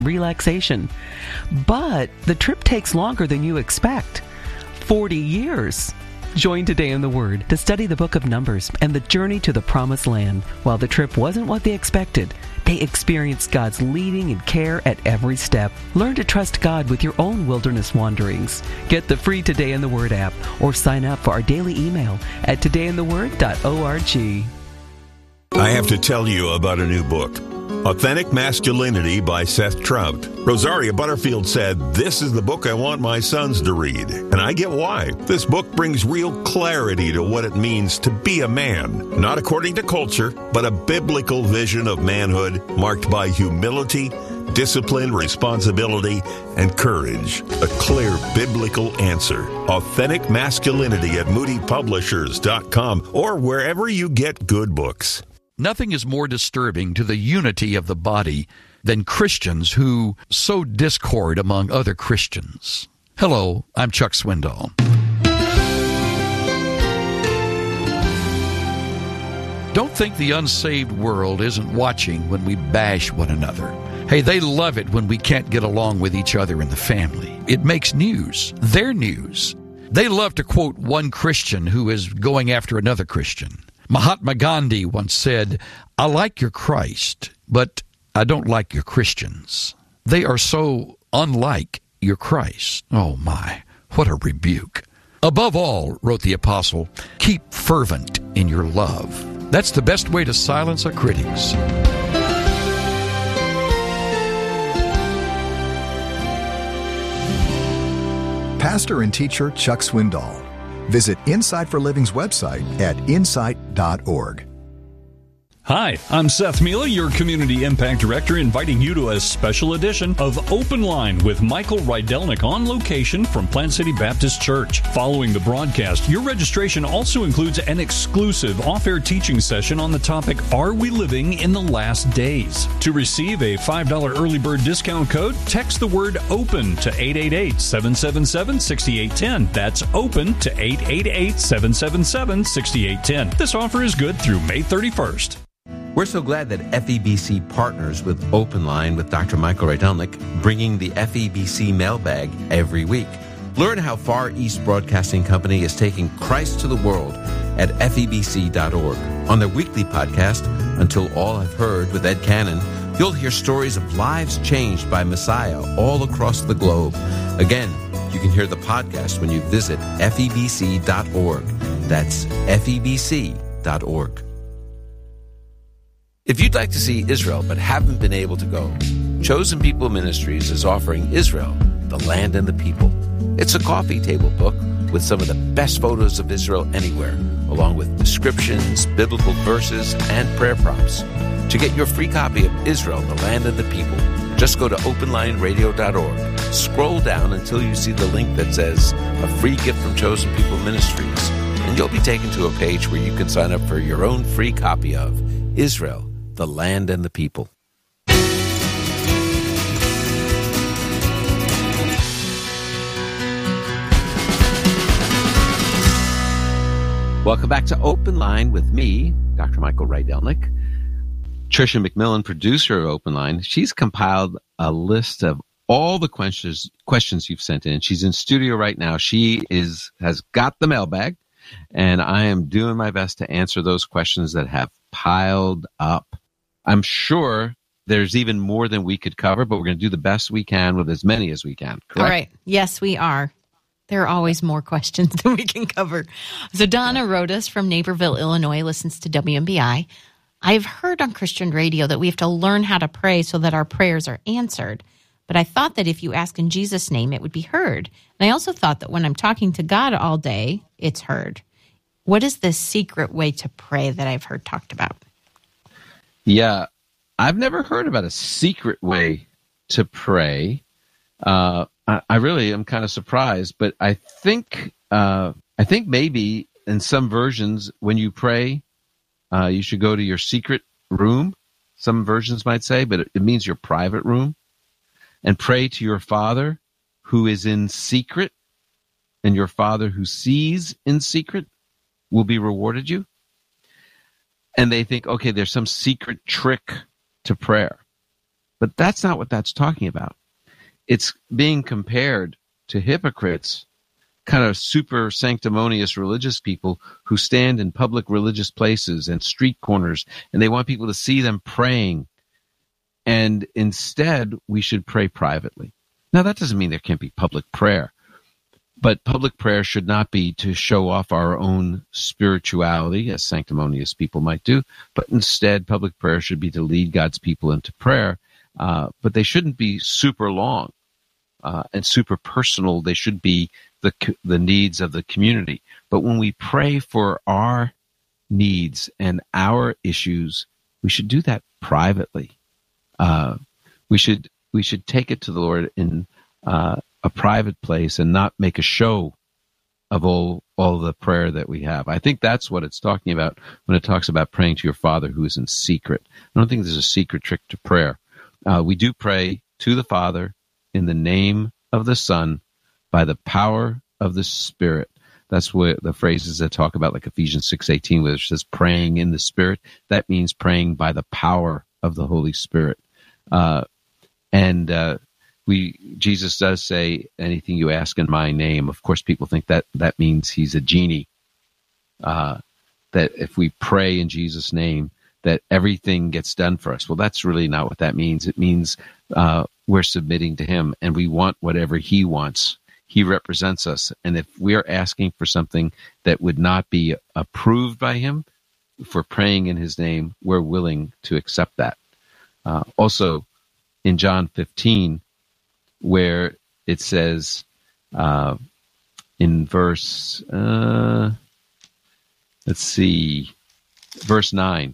relaxation. But the trip takes longer than you expect. 40 years. Join Today in the Word to study the book of Numbers and the journey to the Promised Land. While the trip wasn't what they expected, they experienced God's leading and care at every step. Learn to trust God with your own wilderness wanderings. Get the free Today in the Word app or sign up for our daily email at todayintheword.org. I have to tell you about a new book, Authentic Masculinity by Seth Trout. Rosaria Butterfield said, "This is the book I want my sons to read." And I get why. This book brings real clarity to what it means to be a man. Not according to culture, but a biblical vision of manhood marked by humility, discipline, responsibility, and courage. A clear biblical answer. Authentic Masculinity at moodypublishers.com or wherever you get good books. Nothing is more disturbing to the unity of the body than Christians who sow discord among other Christians. Hello, I'm Chuck Swindoll. Don't think the unsaved world isn't watching when we bash one another. Hey, they love it when we can't get along with each other in the family. It makes news. Their news. They love to quote one Christian who is going after another Christian. Mahatma Gandhi once said, "I like your Christ, but I don't like your Christians. They are so unlike your Christ." Oh my, what a rebuke. Above all, wrote the apostle, keep fervent in your love. That's the best way to silence our critics. Pastor and teacher Chuck Swindoll. Visit Insight for Living's website at insight.org. Hi, I'm Seth Mila, your Community Impact Director, inviting you to a special edition of Open Line with Michael Rydelnik on location from Plant City Baptist Church. Following the broadcast, your registration also includes an exclusive off-air teaching session on the topic, Are We Living in the Last Days? To receive a $5 early bird discount code, text the word OPEN to 888-777-6810. That's OPEN to 888-777-6810. This offer is good through May 31st. We're so glad that FEBC partners with Open Line with Dr. Michael Rydelnik, bringing the FEBC mailbag every week. Learn how Far East Broadcasting Company is taking Christ to the world at FEBC.org. On their weekly podcast, Until All Have Heard with Ed Cannon, you'll hear stories of lives changed by Messiah all across the globe. Again, you can hear the podcast when you visit FEBC.org. That's FEBC.org. If you'd like to see Israel but haven't been able to go, Chosen People Ministries is offering Israel, the Land and the People. It's a coffee table book with some of the best photos of Israel anywhere, along with descriptions, biblical verses, and prayer prompts. To get your free copy of Israel, the Land and the People, just go to openlineradio.org. Scroll down until you see the link that says a free gift from Chosen People Ministries, and you'll be taken to a page where you can sign up for your own free copy of Israel, the Land and the People. Welcome back to Open Line with me, Dr. Michael Rydelnik. Tricia McMillan, producer of Open Line, she's compiled a list of all the questions you've sent in. She's in studio right now. She has got the mailbag, and I am doing my best to answer those questions that have piled up. I'm sure there's even more than we could cover, but we're going to do the best we can with as many as we can. Correct? All right. Yes, we are. There are always more questions than we can cover. So Donna wrote us from Naperville, Illinois, listens to WMBI. I've heard on Christian radio that we have to learn how to pray so that our prayers are answered. But I thought that if you ask in Jesus' name, it would be heard. And I also thought that when I'm talking to God all day, it's heard. What is the secret way to pray that I've heard talked about? Yeah, I've never heard about a secret way to pray. I really am kind of surprised, but I think maybe in some versions when you pray, you should go to your secret room. Some versions might say, but it means your private room, and pray to your Father who is in secret, and your Father who sees in secret will be rewarded you. And they think, okay, there's some secret trick to prayer. But that's not what that's talking about. It's being compared to hypocrites, kind of super sanctimonious religious people who stand in public religious places and street corners, and they want people to see them praying. And instead, we should pray privately. Now, that doesn't mean there can't be public prayer, but public prayer should not be to show off our own spirituality, as sanctimonious people might do, but instead, public prayer should be to lead God's people into prayer, but they shouldn't be super long and super personal. They should be the needs of the community. But when we pray for our needs and our issues, we should do that privately. We should take it to the Lord in a private place and not make a show of all the prayer that we have. I think that's what it's talking about when it talks about praying to your Father who is in secret. I don't think there's a secret trick to prayer. We do pray to the Father in the name of the Son by the power of the Spirit. That's what the phrases that talk about, like Ephesians 6:18, which says praying in the Spirit. That means praying by the power of the Holy Spirit. Jesus does say, anything you ask in my name. Of course, people think that means he's a genie, that if we pray in Jesus' name, that everything gets done for us. Well, that's really not what that means. It means we're submitting to him, and we want whatever he wants. He represents us. And if we're asking for something that would not be approved by him, if we're praying in his name, we're willing to accept that. Also, in John 15, where it says in verse, verse 9,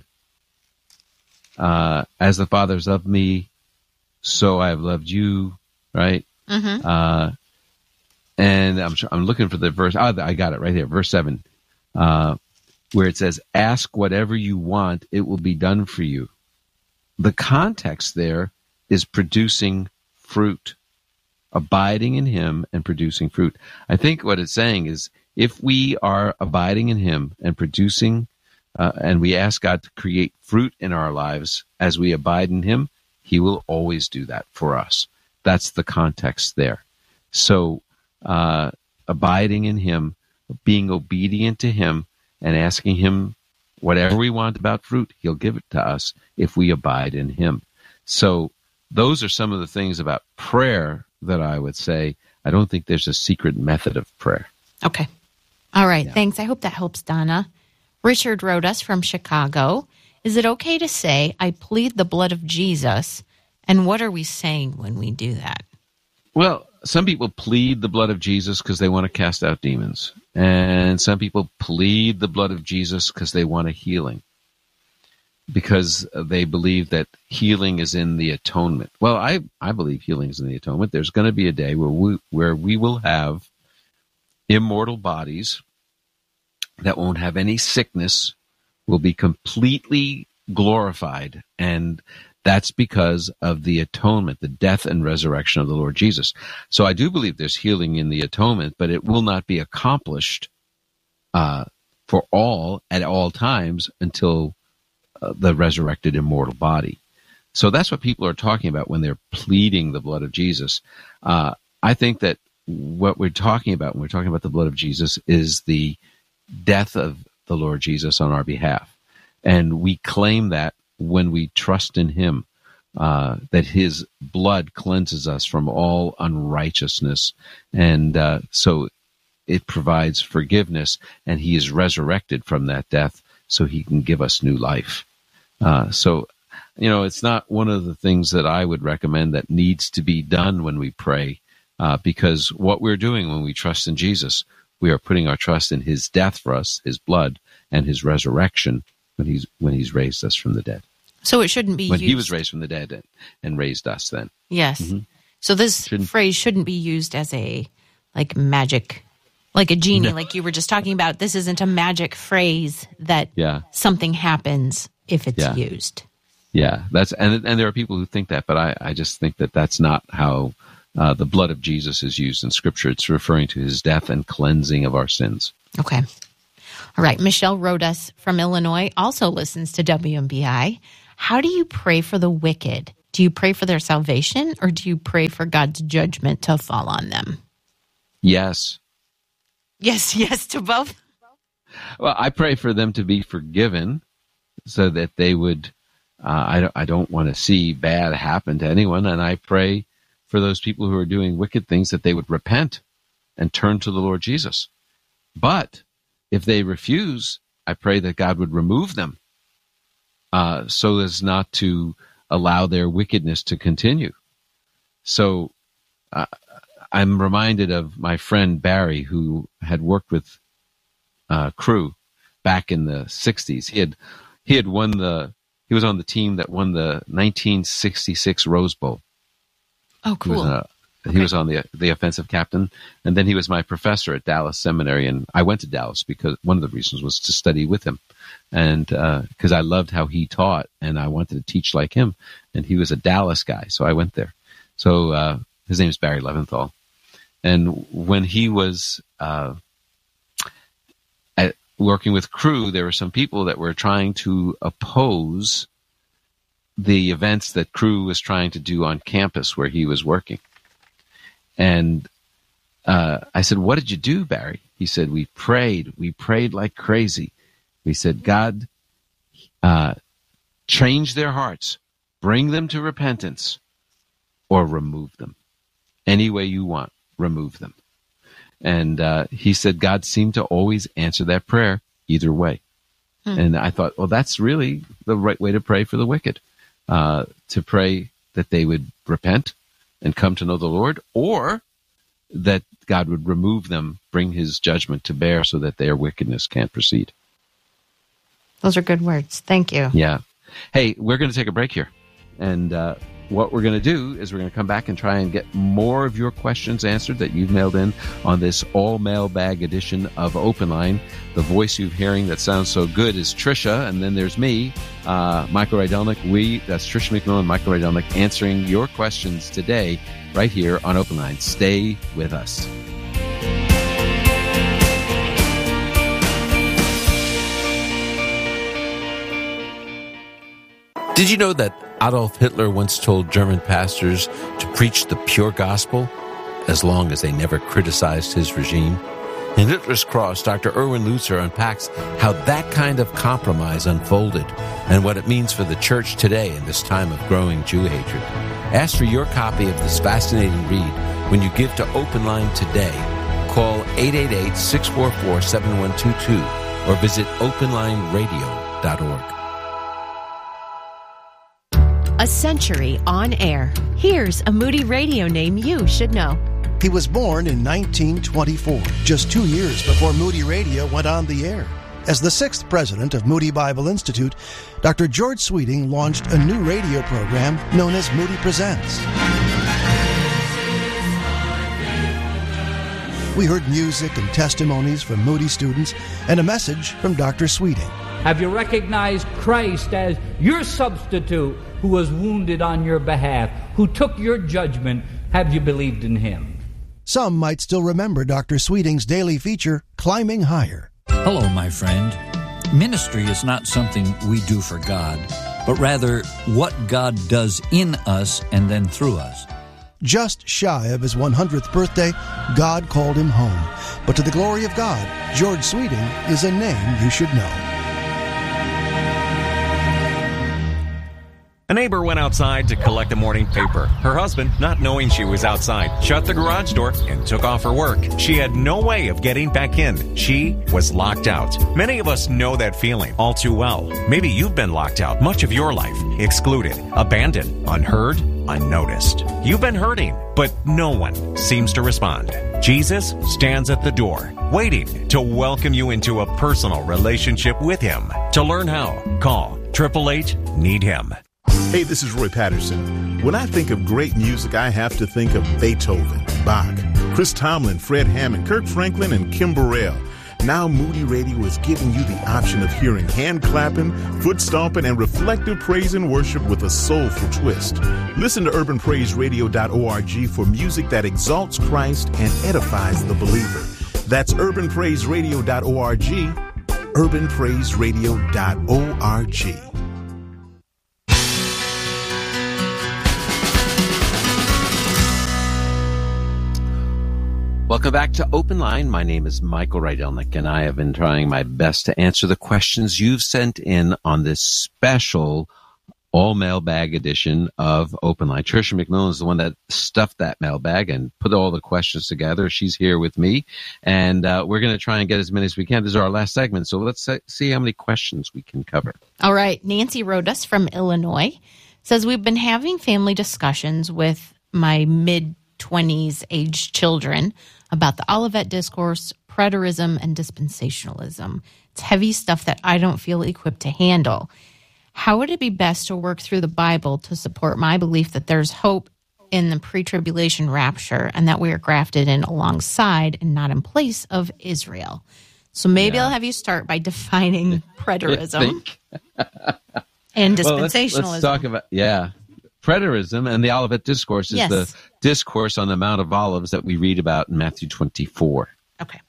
as the Father's loved me, so I have loved you, right? Mm-hmm. And I'm looking for the verse. I got it right here, verse 7, where it says, ask whatever you want, it will be done for you. The context there is producing fruit, abiding in him and producing fruit. I think what it's saying is if we are abiding in him and producing, and we ask God to create fruit in our lives as we abide in him, he will always do that for us. That's the context there. So abiding in him, being obedient to him, and asking him whatever we want about fruit, he'll give it to us if we abide in him. So those are some of the things about prayer that I would say. I don't think there's a secret method of prayer. Okay. All right. Yeah. Thanks. I hope that helps, Donna. Richard wrote us from Chicago. Is it okay to say, I plead the blood of Jesus? And what are we saying when we do that? Well, some people plead the blood of Jesus because they want to cast out demons. And some people plead the blood of Jesus because they want a healing, because they believe that healing is in the atonement. Well, I believe healing is in the atonement. There's going to be a day where we will have immortal bodies that won't have any sickness, will be completely glorified, and that's because of the atonement, the death and resurrection of the Lord Jesus. So I do believe there's healing in the atonement, but it will not be accomplished for all at all times until the resurrected immortal body. So that's what people are talking about when they're pleading the blood of Jesus. I think that what we're talking about when we're talking about the blood of Jesus is the death of the Lord Jesus on our behalf. And we claim that when we trust in him, that his blood cleanses us from all unrighteousness. And so it provides forgiveness, and he is resurrected from that death so he can give us new life. So, it's not one of the things that I would recommend that needs to be done when we pray, because what we're doing when we trust in Jesus, we are putting our trust in his death for us, his blood, and his resurrection when he's raised us from the dead. So it shouldn't be when used. He was raised from the dead and raised us then. Yes. Mm-hmm. So this phrase shouldn't be used as a magic, like a genie, like you were just talking about. This isn't a magic phrase that something happens if it's used. Yeah, and there are people who think that, but I just think that that's not how the blood of Jesus is used in Scripture. It's referring to his death and cleansing of our sins. Okay. All right. Michelle wrote us from Illinois, also listens to WMBI. How do you pray for the wicked? Do you pray for their salvation, or do you pray for God's judgment to fall on them? Yes. Yes to both. Well, I pray for them to be forgiven so that they would, I don't want to see bad happen to anyone, and I pray for those people who are doing wicked things that they would repent and turn to the Lord Jesus. But if they refuse, I pray that God would remove them so as not to allow their wickedness to continue. So I'm reminded of my friend Barry, who had worked with Cru back in the 60s. He was on the team that won the 1966 Rose Bowl. Oh, cool. He was on the offensive captain, and then he was my professor at Dallas Seminary, and I went to Dallas because one of the reasons was to study with him, and because I loved how he taught, and I wanted to teach like him, and he was a Dallas guy, so I went there. So his name is Barry Leventhal, and when he was working with Cru, there were some people that were trying to oppose the events that Cru was trying to do on campus where he was working. And I said, "What did you do, Barry?" He said, we prayed like crazy. We said, "God, change their hearts, bring them to repentance, or remove them. Any way you want, remove them." And he said God seemed to always answer that prayer either way. And I thought, well, that's really the right way to pray for the wicked, to pray that they would repent and come to know the Lord, or that God would remove them, bring his judgment to bear so that their wickedness can't proceed. Those are good words. Thank you. Yeah. Hey, we're going to take a break here. And what we're going to do is we're going to come back and try and get more of your questions answered that you've mailed in on this all mailbag edition of Open Line. The voice you're hearing that sounds so good is Tricia, and then there's me, Michael Rydelnik. That's Tricia McMillan, Michael Rydelnik, answering your questions today right here on Open Line. Stay with us. Did you know that Adolf Hitler once told German pastors to preach the pure gospel as long as they never criticized his regime? In Hitler's Cross, Dr. Erwin Lutzer unpacks how that kind of compromise unfolded and what it means for the church today in this time of growing Jew hatred. Ask for your copy of this fascinating read when you give to Open Line today. Call 888-644-7122 or visit openlineradio.org. A century on air. Here's a Moody Radio name you should know. He was born in 1924, just 2 years before Moody Radio went on the air. As the 6th president of Moody Bible Institute, Dr. George Sweeting launched a new radio program known as Moody Presents. We heard music and testimonies from Moody students and a message from Dr. Sweeting. Have you recognized Christ as your substitute who was wounded on your behalf, who took your judgment? Have you believed in him? Some might still remember Dr. Sweeting's daily feature, Climbing Higher. Hello, my friend. Ministry is not something we do for God, but rather what God does in us and then through us. Just shy of his 100th birthday, God called him home. But to the glory of God, George Sweeting is a name you should know. A neighbor went outside to collect the morning paper. Her husband, not knowing she was outside, shut the garage door and took off her work. She had no way of getting back in. She was locked out. Many of us know that feeling all too well. Maybe you've been locked out much of your life, excluded, abandoned, unheard, unnoticed. You've been hurting, but no one seems to respond. Jesus stands at the door, waiting to welcome you into a personal relationship with him. To learn how, call 888-NEED-HIM. Hey, this is Roy Patterson. When I think of great music, I have to think of Beethoven, Bach, Chris Tomlin, Fred Hammond, Kirk Franklin, and Kim Burrell. Now Moody Radio is giving you the option of hearing hand clapping, foot stomping, and reflective praise and worship with a soulful twist. Listen to urbanpraiseradio.org for music that exalts Christ and edifies the believer. That's urbanpraiseradio.org, urbanpraiseradio.org. Welcome back to Open Line. My name is Michael Rydelnik, and I have been trying my best to answer the questions you've sent in on this special all-mailbag edition of Open Line. Tricia McMillan is the one that stuffed that mailbag and put all the questions together. She's here with me, and we're going to try and get as many as we can. This is our last segment, so let's see how many questions we can cover. All right. Nancy wrote us from Illinois. Says, we've been having family discussions with my mid-20s age children about the Olivet Discourse, preterism, and dispensationalism. It's heavy stuff that I don't feel equipped to handle. How would it be best to work through the Bible to support my belief that there's hope in the pre-tribulation rapture and that we are grafted in alongside and not in place of Israel? So maybe I'll have you start by defining preterism and dispensationalism. Let's talk about, preterism and the Olivet Discourse is the discourse on the Mount of Olives that we read about in Matthew 24. Okay.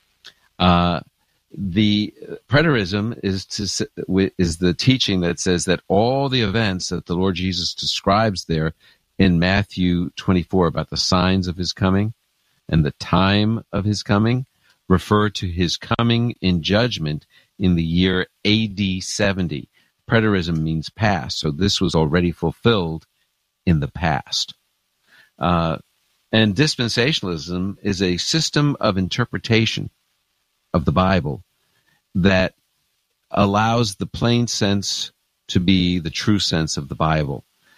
The preterism is the teaching that says that all the events that the Lord Jesus describes there in Matthew 24 about the signs of his coming and the time of his coming refer to his coming in judgment in the year AD 70. Preterism means past, so this was already fulfilled in the past. And dispensationalism is a system of interpretation of the Bible that allows the plain sense to be the true sense of the Bible.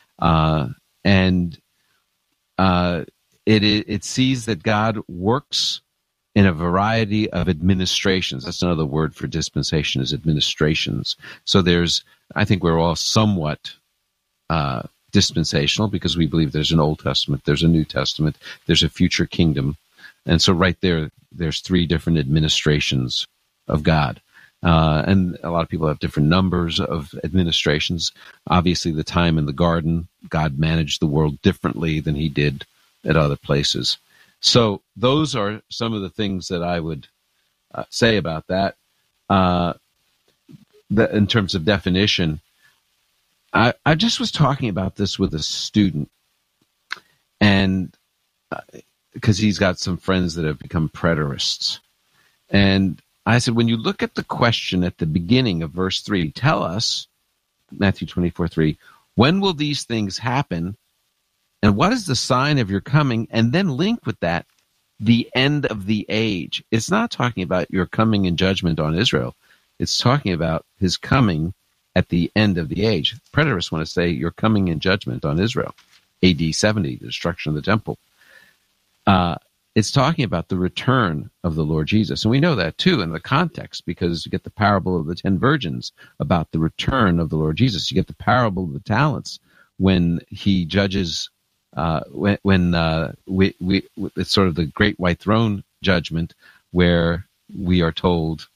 It sees that God works in a variety of administrations. That's another word for dispensation, is administrations. So I think we're all somewhat dispensational because we believe there's an Old Testament, there's a New Testament, there's a future kingdom. And so right there's three different administrations of God. And a lot of people have different numbers of administrations. Obviously, the time in the garden, God managed the world differently than he did at other places. So those are some of the things that I would say about that. In terms of definition, I just was talking about this with a student, and because he's got some friends that have become preterists. And I said, when you look at the question at the beginning of verse 3, tell us, Matthew 24:3, when will these things happen? And what is the sign of your coming? And then link with that the end of the age. It's not talking about your coming in judgment on Israel. It's talking about his coming at the end of the age. Preterists want to say you're coming in judgment on Israel. AD 70, the destruction of the temple. It's talking about the return of the Lord Jesus. And we know that, too, in the context, because you get the parable of the 10 virgins about the return of the Lord Jesus. You get the parable of the talents when he judges, it's sort of the great white throne judgment where we are told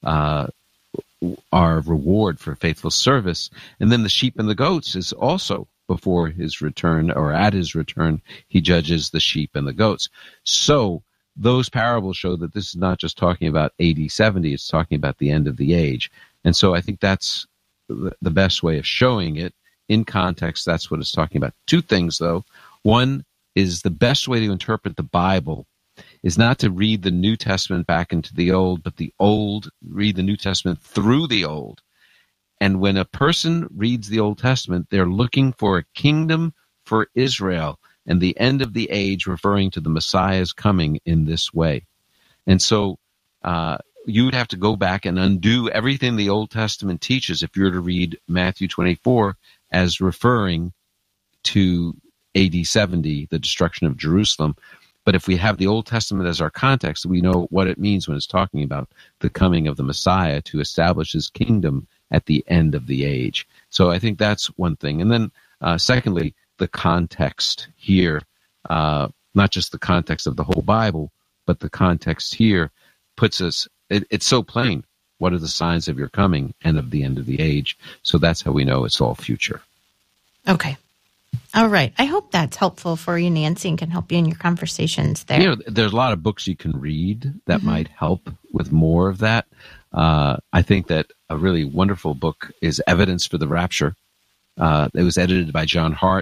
our reward for faithful service. And then the sheep and the goats is also before his return, or at his return, he judges the sheep and the goats. So those parables show that this is not just talking about AD 70, it's talking about the end of the age. And so I think that's the best way of showing it. In context, that's what it's talking about. Two things, though. One is the best way to interpret the Bible is not to read the New Testament back into the Old, but read the New Testament through the Old. And when a person reads the Old Testament, they're looking for a kingdom for Israel and the end of the age, referring to the Messiah's coming in this way. And so you would have to go back and undo everything the Old Testament teaches if you were to read Matthew 24 as referring to AD 70, the destruction of Jerusalem. But if we have the Old Testament as our context, we know what it means when it's talking about the coming of the Messiah to establish his kingdom at the end of the age. So I think that's one thing. And then secondly, the context here, not just the context of the whole Bible, but the context here puts us, it's so plain. What are the signs of your coming and of the end of the age? So that's how we know it's all future. Okay. All right. I hope that's helpful for you, Nancy, and can help you in your conversations there. You know, there's a lot of books you can read that might help with more of that. I think that a really wonderful book is Evidence for the Rapture. It was edited by John Hart.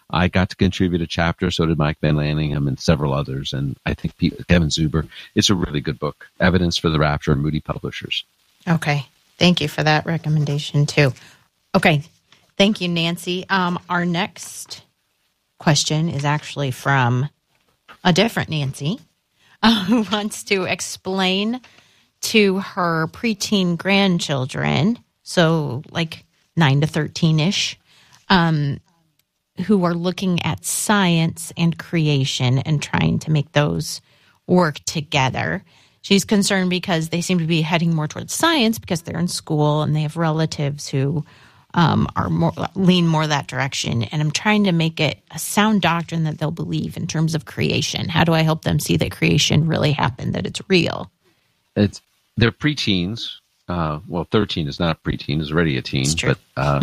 I got to contribute a chapter, so did Mike Van Lanningham and several others, and I think Kevin Zuber. It's a really good book, Evidence for the Rapture, Moody Publishers. Okay. Thank you for that recommendation, too. Okay. Thank you, Nancy. Our next question is actually from a different Nancy who wants to explain to her preteen grandchildren, so like 9 to 13-ish, who are looking at science and creation and trying to make those work together. She's concerned because they seem to be heading more towards science because they're in school and they have relatives who lean more that direction. And I'm trying to make it a sound doctrine that they'll believe in terms of creation. How do I help them see that creation really happened, that it's real? They're preteens. 13 is not a preteen; is already a teen. It's true. But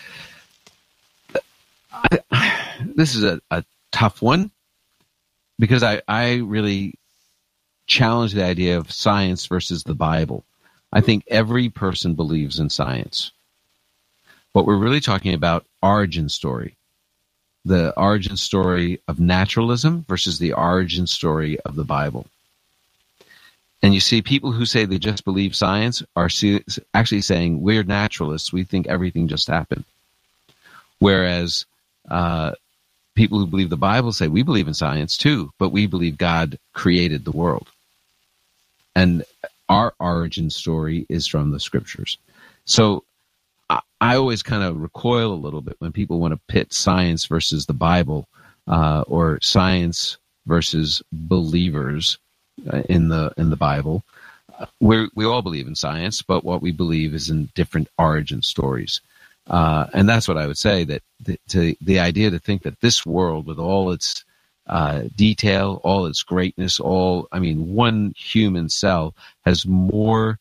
this is a tough one because I really challenge the idea of science versus the Bible. I think every person believes in science. But we're really talking about origin story. The origin story of naturalism versus the origin story of the Bible. And you see, people who say they just believe science are actually saying, we're naturalists, we think everything just happened. Whereas people who believe the Bible say, we believe in science too, but we believe God created the world. And our origin story is from the scriptures. So I always kind of recoil a little bit when people want to pit science versus the Bible or science versus believers in the Bible. We all believe in science, but what we believe is in different origin stories. And that's what I would say, that the idea to think that this world with all its detail, all its greatness, one human cell has more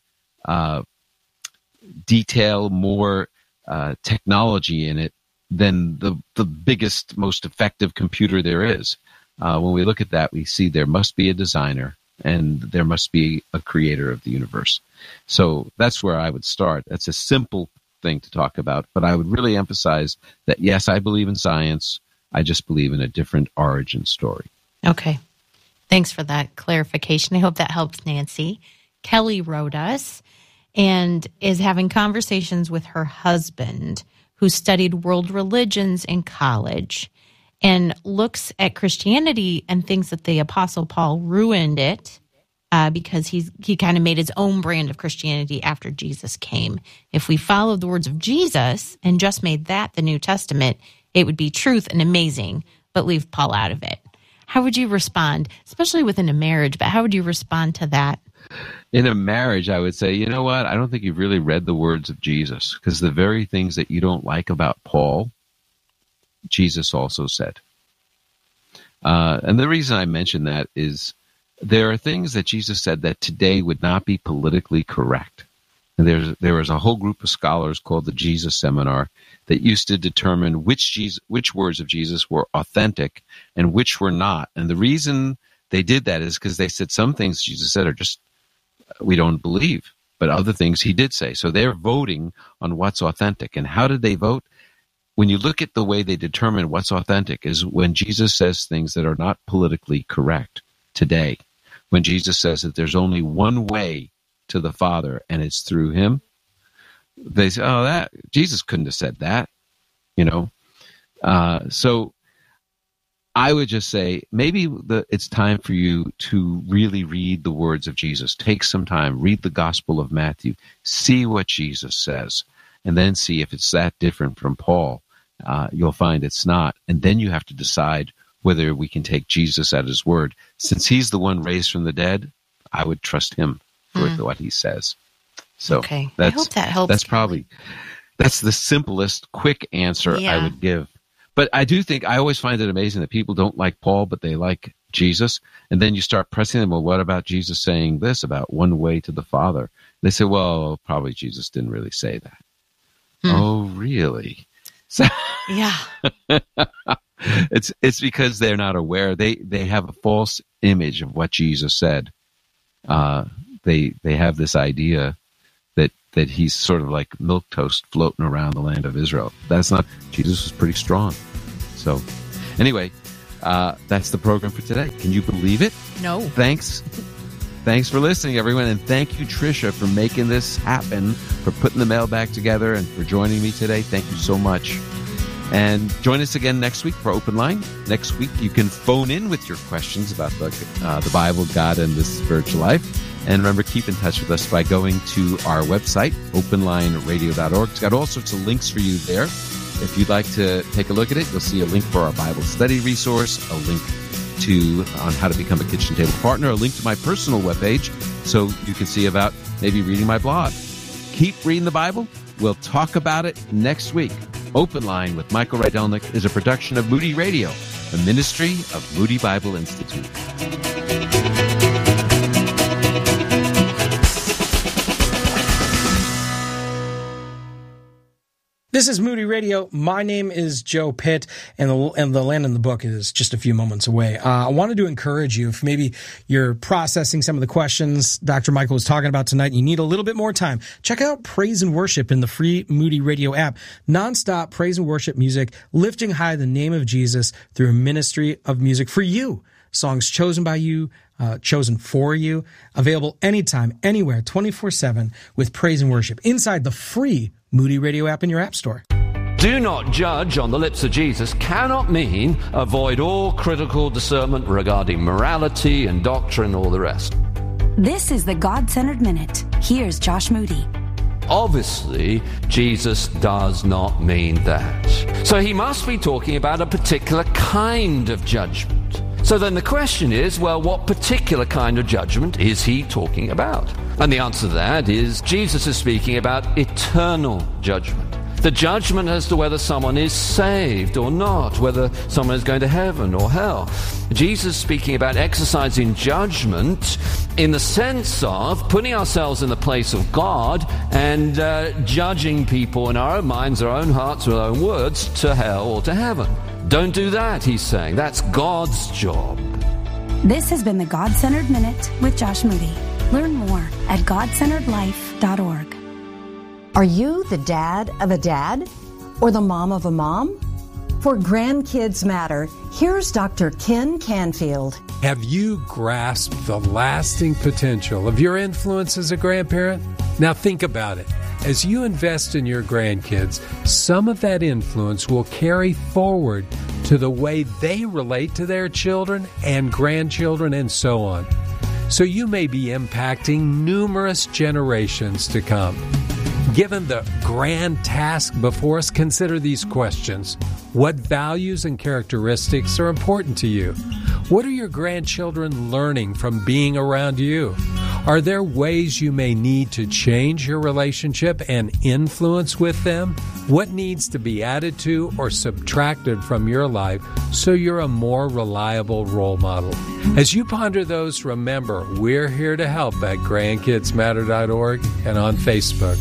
detail, more technology in it than the biggest, most effective computer there is. When we look at that, we see there must be a designer and there must be a creator of the universe. So that's where I would start. That's a simple thing to talk about, but I would really emphasize that, yes, I believe in science. I just believe in a different origin story. Okay. Thanks for that clarification. I hope that helps Nancy. Kelly wrote us and is having conversations with her husband, who studied world religions in college and looks at Christianity and thinks that the Apostle Paul ruined it because he kind of made his own brand of Christianity after Jesus came. If we followed the words of Jesus and just made that the New Testament, it would be truth and amazing, but leave Paul out of it. How would you respond, especially within a marriage, but how would you respond to that? In a marriage, I would say, you know what? I don't think you've really read the words of Jesus, because the very things that you don't like about Paul, Jesus also said. And the reason I mention that is there are things that Jesus said that today would not be politically correct. And there was a whole group of scholars called the Jesus Seminar that used to determine which words of Jesus were authentic and which were not. And the reason they did that is because they said some things Jesus said are just, we don't believe, but other things he did say. So they're voting on what's authentic. And how did they vote? When you look at the way they determine what's authentic is when Jesus says things that are not politically correct today. When Jesus says that there's only one way to the Father and it's through him, they say, oh, that Jesus couldn't have said that, so I would just say maybe it's time for you to really read the words of Jesus. Take some time, read the Gospel of Matthew, see what Jesus says, and then see if it's that different from Paul. You'll find it's not. And then you have to decide whether we can take Jesus at his word. Since he's the one raised from the dead, I would trust him for what he says. So okay. I hope that helps. That's the simplest, quick answer I would give. But I do think, I always find it amazing that people don't like Paul, but they like Jesus. And then you start pressing them, well, what about Jesus saying this about one way to the Father? They say, well, probably Jesus didn't really say that. Oh, really? So, yeah. It's because they're not aware. They have a false image of what Jesus said. They have this idea that he's sort of like milquetoast floating around the land of Israel. That's not. Jesus was pretty strong. So Anyway, that's the program for today. Can you believe it? No. Thanks for listening, everyone, and thank you, Tricia, for making this happen, for putting the mailbag together, and for joining me today. Thank you so much. And join us again next week for Open Line. Next week, you can phone in with your questions about the Bible, God, and the spiritual life. And remember, keep in touch with us by going to our website, openlineradio.org. It's got all sorts of links for you there. If you'd like to take a look at it, you'll see a link for our Bible study resource, a link on how to become a Kitchen Table Partner, a link to my personal webpage so you can see about maybe reading my blog. Keep reading the Bible. We'll talk about it next week. Open Line with Michael Rydelnik is a production of Moody Radio, a ministry of Moody Bible Institute. This is Moody Radio. My name is Joe Pitt, and the Land in the Book is just a few moments away. I wanted to encourage you, if maybe you're processing some of the questions Dr. Michael was talking about tonight, and you need a little bit more time, check out Praise and Worship in the free Moody Radio app. Nonstop praise and worship music, lifting high the name of Jesus through a ministry of music for you. Songs chosen by you, chosen for you, available anytime, anywhere, 24/7 with Praise and Worship inside the free Moody Radio app in your app store. Do not judge on the lips of Jesus cannot mean avoid all critical discernment regarding morality and doctrine and all the rest. This is the God-Centered Minute. Here's Josh Moody. Obviously, Jesus does not mean that. So he must be talking about a particular kind of judgment. So then the question is, well, what particular kind of judgment is he talking about? And the answer to that is Jesus is speaking about eternal judgment. The judgment as to whether someone is saved or not, whether someone is going to heaven or hell. Jesus is speaking about exercising judgment in the sense of putting ourselves in the place of God and judging people in our own minds, our own hearts, our own words to hell or to heaven. Don't do that, he's saying. That's God's job. This has been the God-Centered Minute with Josh Moody. Learn more at godcenteredlife.org. Are you the dad of a dad or the mom of a mom? For Grandkids Matter, here's Dr. Ken Canfield. Have you grasped the lasting potential of your influence as a grandparent? Now think about it. As you invest in your grandkids, some of that influence will carry forward to the way they relate to their children and grandchildren and so on. So you may be impacting numerous generations to come. Given the grand task before us, consider these questions. What values and characteristics are important to you? What are your grandchildren learning from being around you? Are there ways you may need to change your relationship and influence with them? What needs to be added to or subtracted from your life so you're a more reliable role model? As you ponder those, remember, we're here to help at grandkidsmatter.org and on Facebook.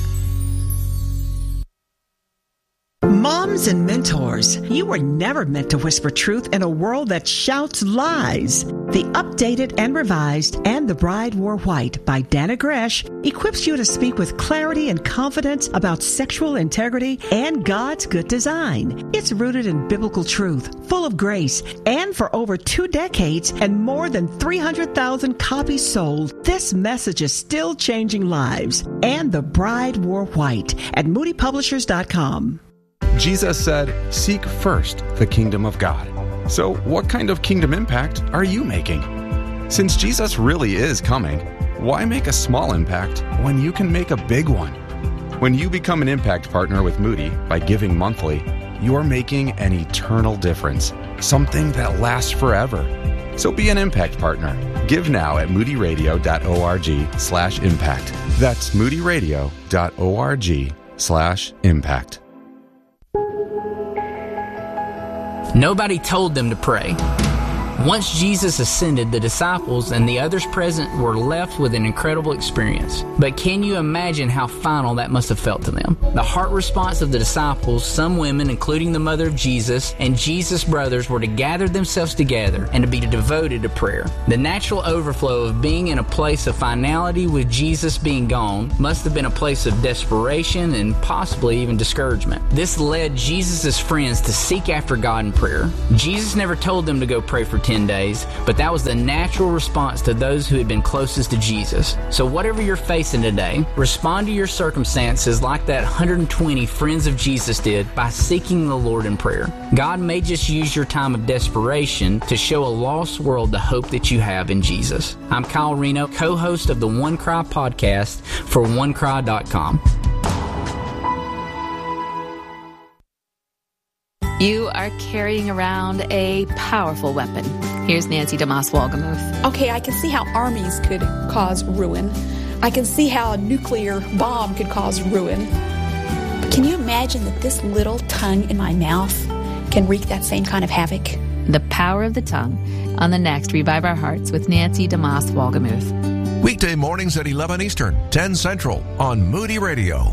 Moms and mentors, you were never meant to whisper truth in a world that shouts lies. The Updated and Revised and The Bride Wore White by Dana Gresh equips you to speak with clarity and confidence about sexual integrity and God's good design. It's rooted in biblical truth, full of grace, and for over 2 decades and more than 300,000 copies sold, this message is still changing lives. And The Bride Wore White at moodypublishers.com. Jesus said, "Seek first the kingdom of God." So what kind of kingdom impact are you making? Since Jesus really is coming, why make a small impact when you can make a big one? When you become an impact partner with Moody by giving monthly, you're making an eternal difference, something that lasts forever. So be an impact partner. Give now at moodyradio.org/impact. That's moodyradio.org/impact. Nobody told them to pray. Once Jesus ascended, the disciples and the others present were left with an incredible experience. But can you imagine how final that must have felt to them? The heart response of the disciples, some women, including the mother of Jesus, and Jesus' brothers were to gather themselves together and to be devoted to prayer. The natural overflow of being in a place of finality with Jesus being gone must have been a place of desperation and possibly even discouragement. This led Jesus' friends to seek after God in prayer. Jesus never told them to go pray for 10 days, but that was the natural response to those who had been closest to Jesus. So whatever you're facing today, respond to your circumstances like that 120 friends of Jesus did by seeking the Lord in prayer. God may just use your time of desperation to show a lost world the hope that you have in Jesus. I'm Kyle Reno, co-host of the One Cry podcast for OneCry.com. You are carrying around a powerful weapon. Here's Nancy DeMoss Wolgemuth. Okay, I can see how armies could cause ruin. I can see how a nuclear bomb could cause ruin. But can you imagine that this little tongue in my mouth can wreak that same kind of havoc? The power of the tongue on the next Revive Our Hearts with Nancy DeMoss Wolgemuth. Weekday mornings at 11 Eastern, 10 Central on Moody Radio.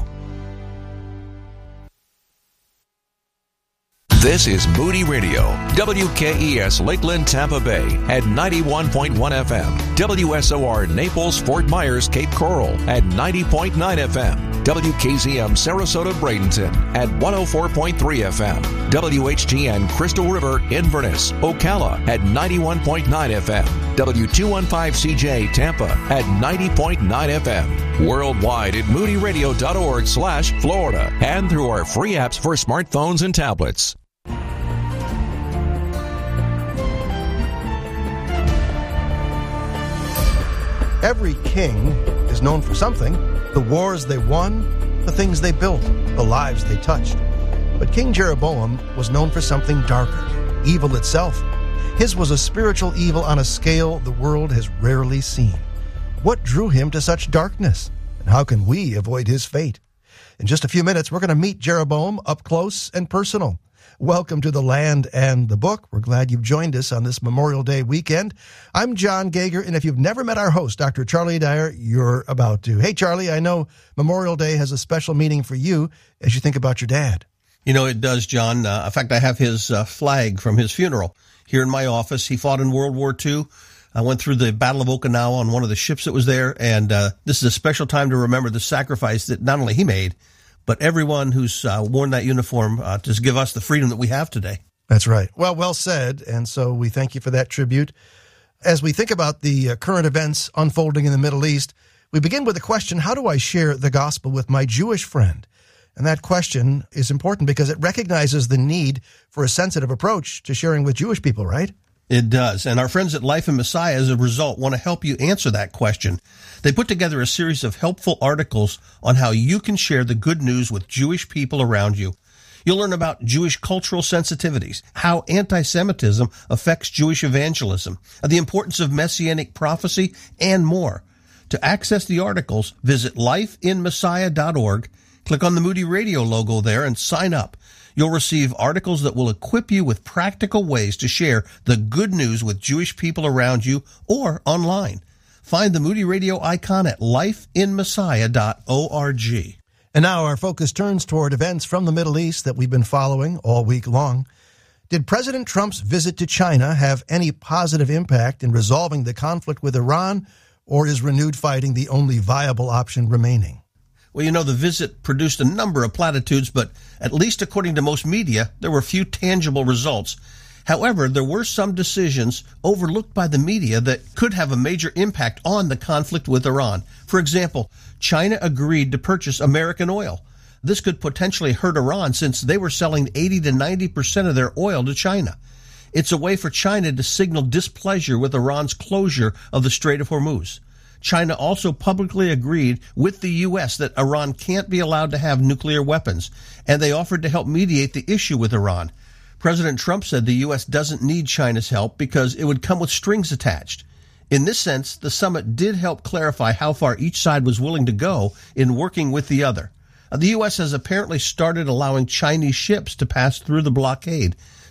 This is Moody Radio, WKES Lakeland, Tampa Bay at 91.1 FM, WSOR Naples, Fort Myers, Cape Coral at 90.9 FM, WKZM Sarasota, Bradenton at 104.3 FM, WHTN Crystal River, Inverness, Ocala at 91.9 FM, W215CJ Tampa at 90.9 FM, worldwide at moodyradio.org/Florida, and through our free apps for smartphones and tablets. Every king is known for something: the wars they won, the things they built, the lives they touched. But King Jeroboam was known for something darker, evil itself. His was a spiritual evil on a scale the world has rarely seen. What drew him to such darkness? And how can we avoid his fate? In just a few minutes, we're going to meet Jeroboam up close and personal. Welcome to The Land and the Book. We're glad you've joined us on this Memorial Day weekend. I'm John Gager, and if you've never met our host, Dr. Charlie Dyer, you're about to. Hey, Charlie, I know Memorial Day has a special meaning for you as you think about your dad. You know, it does, John. In fact, I have his flag from his funeral here in my office. He fought in World War II. I went through the Battle of Okinawa on one of the ships that was there, and this is a special time to remember the sacrifice that not only he made, but everyone who's worn that uniform to give us the freedom that we have today. That's right. Well said. And so we thank you for that tribute. As we think about the current events unfolding in the Middle East, we begin with the question, how do I share the gospel with my Jewish friend? And that question is important because it recognizes the need for a sensitive approach to sharing with Jewish people, right? It does. And our friends at Life in Messiah, as a result, want to help you answer that question. They put together a series of helpful articles on how you can share the good news with Jewish people around you. You'll learn about Jewish cultural sensitivities, how anti-Semitism affects Jewish evangelism, the importance of messianic prophecy, and more. To access the articles, visit lifeinmessiah.org, click on the Moody Radio logo there, and sign up. You'll receive articles that will equip you with practical ways to share the good news with Jewish people around you or online. Find the Moody Radio icon at lifeinmessiah.org. And now our focus turns toward events from the Middle East that we've been following all week long. Did President Trump's visit to China have any positive impact in resolving the conflict with Iran, or is renewed fighting the only viable option remaining? Well, you know, the visit produced a number of platitudes, but at least according to most media, there were few tangible results. However, there were some decisions overlooked by the media that could have a major impact on the conflict with Iran. For example, China agreed to purchase American oil. This could potentially hurt Iran since they were selling 80 to 90% of their oil to China. It's a way for China to signal displeasure with Iran's closure of the Strait of Hormuz. China also publicly agreed with the U.S. that Iran can't be allowed to have nuclear weapons, and they offered to help mediate the issue with Iran. President Trump said the U.S. doesn't need China's help because it would come with strings attached. In this sense, the summit did help clarify how far each side was willing to go in working with the other. The U.S. has apparently started allowing Chinese ships to pass through the blockade.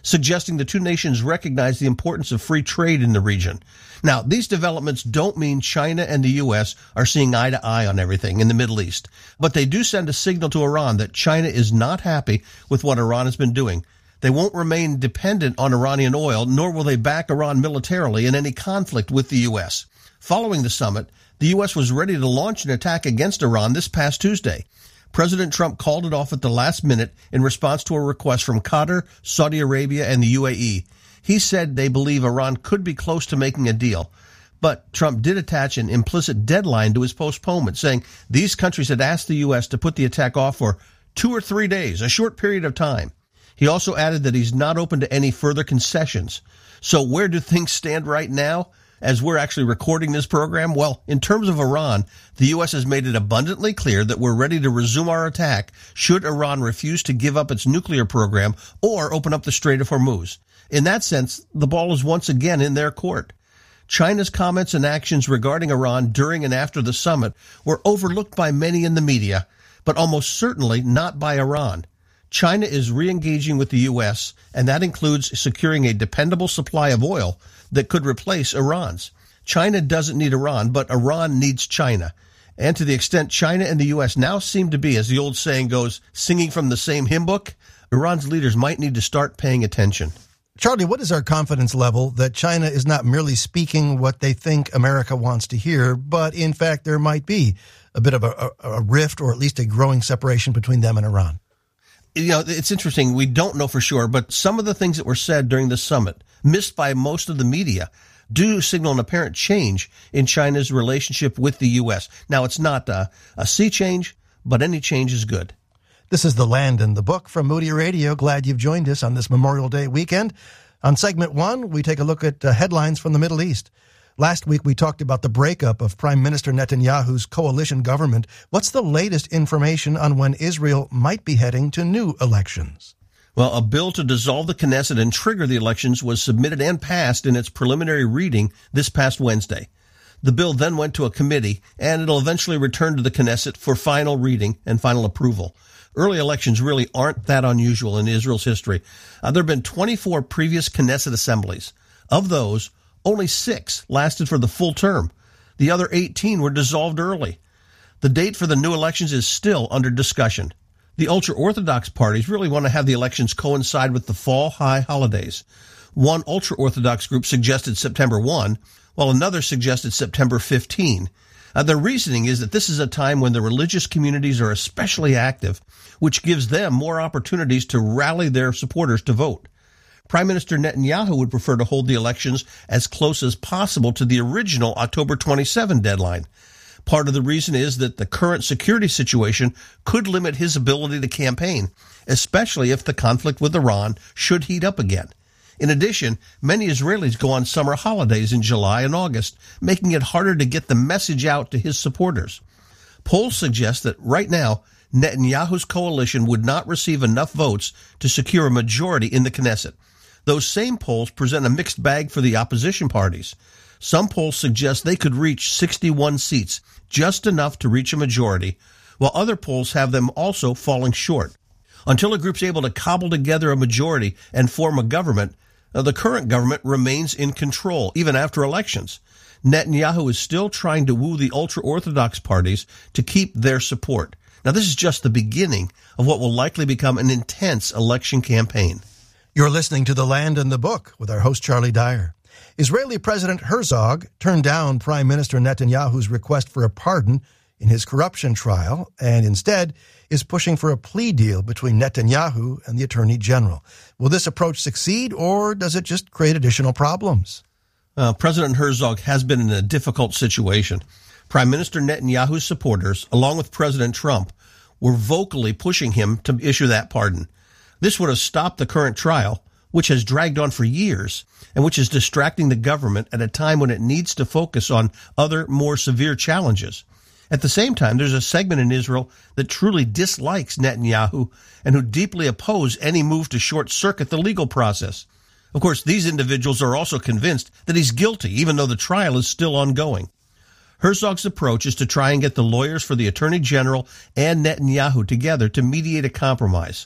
suggesting the two nations recognize the importance of free trade in the region. Now, these developments don't mean China and the U.S. are seeing eye to eye on everything in the Middle East, but they do send a signal to Iran that China is not happy with what Iran has been doing. They won't remain dependent on Iranian oil, nor will they back Iran militarily in any conflict with the U.S. Following the summit, the U.S. was ready to launch an attack against Iran this past Tuesday. President Trump called it off at the last minute in response to a request from Qatar, Saudi Arabia, and the UAE. He said they believe Iran could be close to making a deal. But Trump did attach an implicit deadline to his postponement, saying these countries had asked the U.S. to put the attack off for 2 or 3 days, a short period of time. He also added that he's not open to any further concessions. So where do things stand right now as we're actually recording this program? Well, in terms of Iran, the U.S. has made it abundantly clear that we're ready to resume our attack should Iran refuse to give up its nuclear program or open up the Strait of Hormuz. In that sense, the ball is once again in their court. China's comments and actions regarding Iran during and after the summit were overlooked by many in the media, but almost certainly not by Iran. China is re-engaging with the U.S., and that includes securing a dependable supply of oil that could replace Iran's. China doesn't need Iran, but Iran needs China. And to the extent China and the U.S. now seem to be, as the old saying goes, singing from the same hymn book, Iran's leaders might need to start paying attention. Charlie, what is our confidence level that China is not merely speaking what they think America wants to hear, but in fact there might be a bit of a rift or at least a growing separation between them and Iran? You know, it's interesting. We don't know for sure, but some of the things that were said during the summit, missed by most of the media, do signal an apparent change in China's relationship with the U.S. Now, it's not a sea change, but any change is good. This is The Land and the Book from Moody Radio. Glad you've joined us on this Memorial Day weekend. On segment 1, we take a look at headlines from the Middle East. Last week, we talked about the breakup of Prime Minister Netanyahu's coalition government. What's the latest information on when Israel might be heading to new elections? Well, a bill to dissolve the Knesset and trigger the elections was submitted and passed in its preliminary reading this past Wednesday. The bill then went to a committee, and it'll eventually return to the Knesset for final reading and final approval. Early elections really aren't that unusual in Israel's history. There have been 24 previous Knesset assemblies. Of those, only 6 lasted for the full term. The other 18 were dissolved early. The date for the new elections is still under discussion. The ultra-Orthodox parties really want to have the elections coincide with the fall high holidays. One ultra-Orthodox group suggested September 1, while another suggested September 15. Their reasoning is that this is a time when the religious communities are especially active, which gives them more opportunities to rally their supporters to vote. Prime Minister Netanyahu would prefer to hold the elections as close as possible to the original October 27 deadline. Part of the reason is that the current security situation could limit his ability to campaign, especially if the conflict with Iran should heat up again. In addition, many Israelis go on summer holidays in July and August, making it harder to get the message out to his supporters. Polls suggest that right now, Netanyahu's coalition would not receive enough votes to secure a majority in the Knesset. Those same polls present a mixed bag for the opposition parties. Some polls suggest they could reach 61 seats, just enough to reach a majority, while other polls have them also falling short. Until a group's able to cobble together a majority and form a government, the current government remains in control, even after elections. Netanyahu is still trying to woo the ultra-Orthodox parties to keep their support. Now, this is just the beginning of what will likely become an intense election campaign. You're listening to The Land and the Book with our host, Charlie Dyer. Israeli President Herzog turned down Prime Minister Netanyahu's request for a pardon in his corruption trial and instead is pushing for a plea deal between Netanyahu and the Attorney General. Will this approach succeed, or does it just create additional problems? President Herzog has been in a difficult situation. Prime Minister Netanyahu's supporters, along with President Trump, were vocally pushing him to issue that pardon. This would have stopped the current trial, which has dragged on for years and which is distracting the government at a time when it needs to focus on other, more severe challenges. At the same time, there's a segment in Israel that truly dislikes Netanyahu and who deeply oppose any move to short-circuit the legal process. Of course, these individuals are also convinced that he's guilty, even though the trial is still ongoing. Herzog's approach is to try and get the lawyers for the Attorney General and Netanyahu together to mediate a compromise.